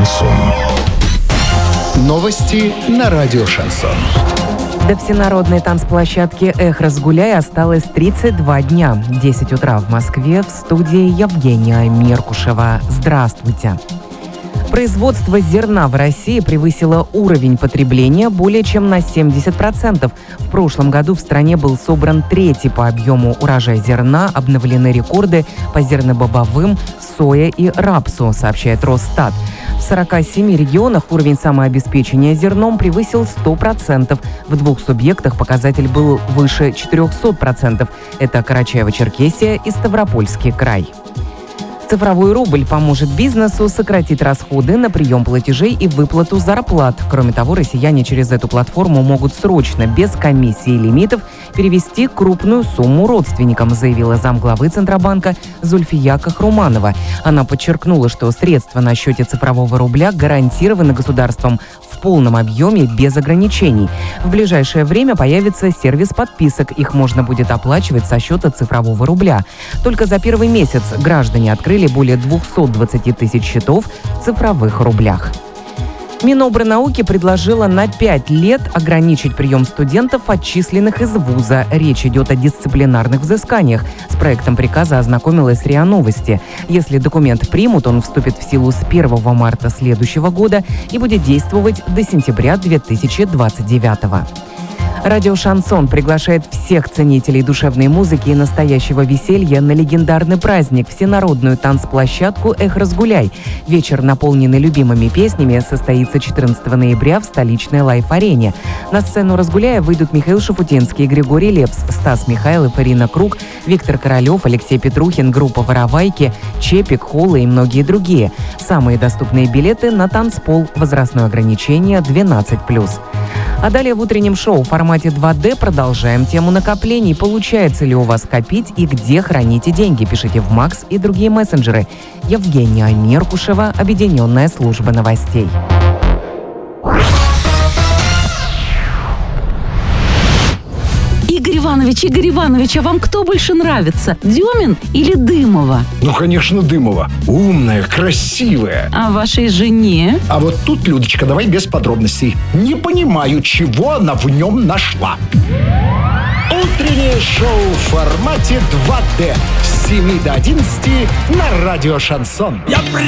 Шансон. Новости на радио Шансон. До всенародной танцплощадки «Эх, разгуляй» осталось 32 дня. 10 утра в Москве. В студии Евгения Меркушева. Здравствуйте. Производство зерна в России превысило уровень потребления более чем на 70%. В прошлом году в стране был собран третий по объему урожай зерна, обновлены рекорды по зернобобовым, сое и рапсу, сообщает Росстат. В 47 регионах уровень самообеспечения зерном превысил 100%. В двух субъектах показатель был выше 400%. Это Карачаево-Черкесия и Ставропольский край. Цифровой рубль поможет бизнесу сократить расходы на прием платежей и выплату зарплат. Кроме того, россияне через эту платформу могут срочно, без комиссии и лимитов, перевести крупную сумму родственникам, заявила замглавы Центробанка Зульфия Кахруманова. Она подчеркнула, что средства на счете цифрового рубля гарантированы государством в полном объеме без ограничений. В ближайшее время появится сервис подписок. Их можно будет оплачивать со счета цифрового рубля. Только за первый месяц граждане открыли более 220 тысяч счетов в цифровых рублях. Минобрнауки предложила на 5 лет ограничить прием студентов, отчисленных из вуза. Речь идет о дисциплинарных взысканиях. С проектом приказа ознакомилась РИА Новости. Если документ примут, он вступит в силу с 1 марта следующего года и будет действовать до сентября 2029 года. Радио «Шансон» приглашает всех ценителей душевной музыки и настоящего веселья на легендарный праздник – всенародную танцплощадку «Эх, разгуляй». Вечер, наполненный любимыми песнями, состоится 14 ноября в столичной лайф-арене. На сцену «Разгуляя» выйдут Михаил Шафутинский, Григорий Лепс, Стас Михайлов, Ирина Круг, Виктор Королев, Алексей Петрухин, группа «Воровайки», Чепик, Холла и многие другие. Самые доступные билеты на танцпол. Возрастное ограничение 12+. А далее в утреннем шоу в формате 2D продолжаем тему накоплений. Получается ли у вас копить и где храните деньги? Пишите в Макс и другие мессенджеры. Евгения Меркушева, Объединенная служба новостей. Игорь Иванович, а вам кто больше нравится? Дюмин или Дымова? Ну, конечно, Дымова. Умная, красивая. А вашей жене? А вот тут, Людочка, давай без подробностей. Не понимаю, чего она в нем нашла. Утреннее шоу в формате 2D с 7 до 11 на радио «Шансон».